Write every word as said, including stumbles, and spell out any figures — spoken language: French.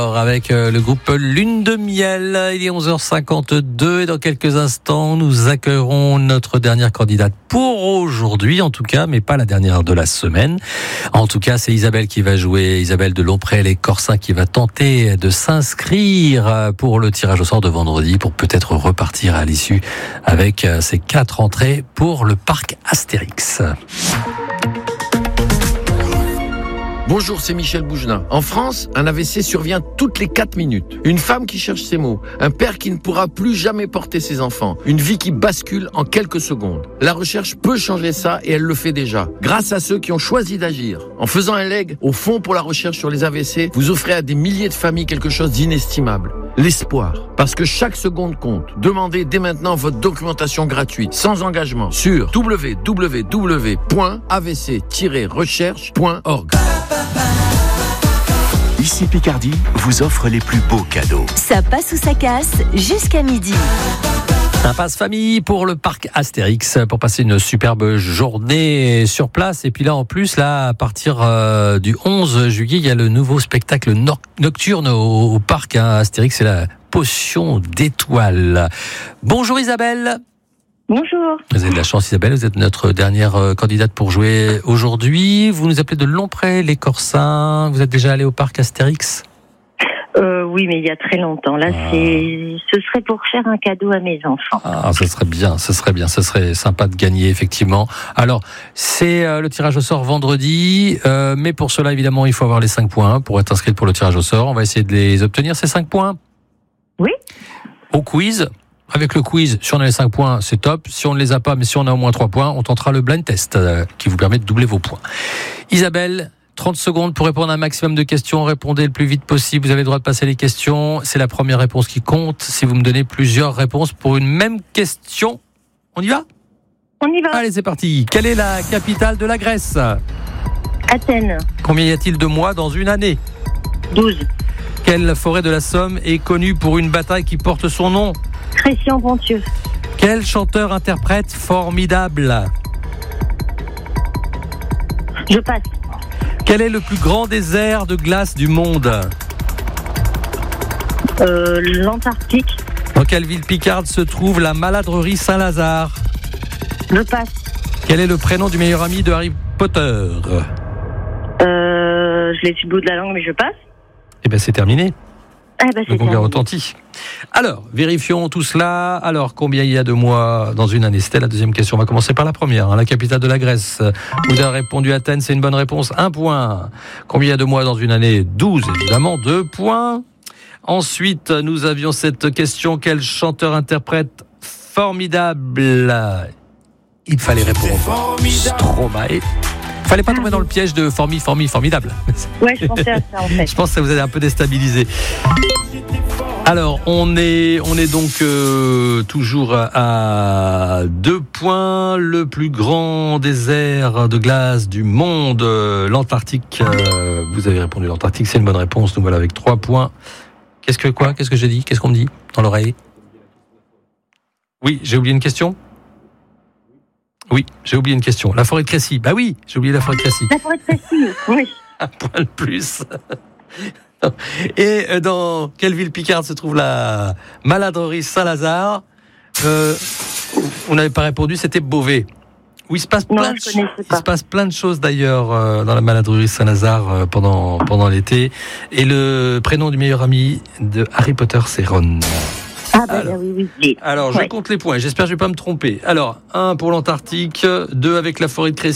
Avec le groupe Lune de Miel, il est onze heures cinquante-deux et dans quelques instants, nous accueillerons notre dernière candidate pour aujourd'hui, en tout cas, mais pas la dernière de la semaine. En tout cas, c'est Isabelle qui va jouer, Isabelle de Lompré, les Corsins, qui va tenter de s'inscrire pour le tirage au sort de vendredi pour peut-être repartir à l'issue avec ses quatre entrées pour le parc Astérix. Bonjour, c'est Michel Bougenin. En France, un A V C survient toutes les quatre minutes. Une femme qui cherche ses mots, un père qui ne pourra plus jamais porter ses enfants, une vie qui bascule en quelques secondes. La recherche peut changer ça et elle le fait déjà, grâce à ceux qui ont choisi d'agir. En faisant un leg au Fonds pour la recherche sur les A V C, vous offrez à des milliers de familles quelque chose d'inestimable. L'espoir. Parce que chaque seconde compte. Demandez dès maintenant votre documentation gratuite, sans engagement, sur w w w point a v c tiret recherche point org. Ici Picardie vous offre les plus beaux cadeaux. Ça passe ou ça casse jusqu'à midi. Un passe famille pour le parc Astérix pour passer une superbe journée sur place. Et puis là, en plus, là, à partir euh, du onze juillet, il y a le nouveau spectacle no- nocturne au, au parc hein, Astérix. C'est la potion d'étoiles. Bonjour Isabelle. Bonjour. Vous avez de la chance Isabelle, vous êtes notre dernière euh, candidate pour jouer aujourd'hui. Vous nous appelez de Lompré, les Corsins. Vous êtes déjà allé au parc Astérix ? Euh, oui, mais il y a très longtemps. Là, ah. c'est, ce serait pour faire un cadeau à mes enfants. Ah, ce serait bien, ce serait bien, ce serait sympa de gagner, effectivement. Alors, c'est euh, le tirage au sort vendredi, euh, mais pour cela, évidemment, il faut avoir les cinq points pour être inscrit pour le tirage au sort. On va essayer de les obtenir, ces cinq points. Oui. Au quiz. Avec le quiz, si on a les cinq points, c'est top. Si on ne les a pas, mais si on a au moins trois points, on tentera le blind test euh, qui vous permet de doubler vos points. Isabelle, trente secondes pour répondre à un maximum de questions. Répondez le plus vite possible. Vous avez le droit de passer les questions. C'est la première réponse qui compte. Si vous me donnez plusieurs réponses pour une même question, on y va ? On y va. Allez, c'est parti. Quelle est la capitale de la Grèce ? Athènes. Combien y a-t-il de mois dans une année ? douze. Quelle forêt de la Somme est connue pour une bataille qui porte son nom ? Crécy-en-Ponthieu. Quel chanteur-interprète formidable ? Je passe. Quel est le plus grand désert de glace du monde ? Euh, L'Antarctique. Dans quelle ville picarde se trouve la maladrerie Saint-Lazare ? Je passe. Quel est le prénom du meilleur ami de Harry Potter ? Euh, je l'ai sur le bout de la langue, mais je passe. Eh bien, c'est terminé. Eh ben, c'est Donc, on retentit. Alors, vérifions tout cela. Alors, combien il y a de mois dans une année ? C'était la deuxième question. On va commencer par la première. Hein, la capitale de la Grèce. Vous avez répondu Athènes, c'est une bonne réponse. Un point. Combien il y a de mois dans une année ? douze, évidemment. Deux points. Ensuite, nous avions cette question. Quel chanteur-interprète formidable ? Il fallait répondre Stromae. Fallait pas tomber dans le piège de formi, formi, formidable. Ouais, je pensais à ça en fait. Je pense que ça vous a un peu déstabilisé. Alors, on est, on est donc euh, toujours à deux points. Le plus grand désert de glace du monde, euh, l'Antarctique. Euh, vous avez répondu l'Antarctique, c'est une bonne réponse. Nous voilà avec trois points. Qu'est-ce que quoi ? Qu'est-ce que j'ai dit ? Qu'est-ce qu'on me dit dans l'oreille ? Oui, j'ai oublié une question ? Oui, j'ai oublié une question. La forêt de Crécy. Bah oui, j'ai oublié la forêt de Crécy. La forêt de Crécy, oui. Un point de plus. Et dans quelle ville picarde se trouve la maladrerie Saint-Lazare ? euh, On n'avait pas répondu, c'était Beauvais. Où il se passe plein, non, de, ch- il se passe plein de choses d'ailleurs euh, dans la maladrerie Saint-Lazare euh, pendant, pendant l'été. Et le prénom du meilleur ami de Harry Potter, c'est Ron. Ah bah alors, oui, oui, oui. Alors, je ouais. compte les points. J'espère que je ne vais pas me tromper. Alors, un pour l'Antarctique, deux avec la forêt de Crécy.